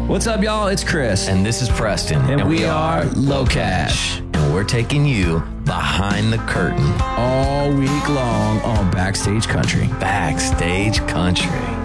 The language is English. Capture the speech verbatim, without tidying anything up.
What's up, y'all? It's Chris. And this is Preston. And, and we, we are Low Cash. And we're taking you behind the curtain. All week long on Backstage Country. Backstage Country.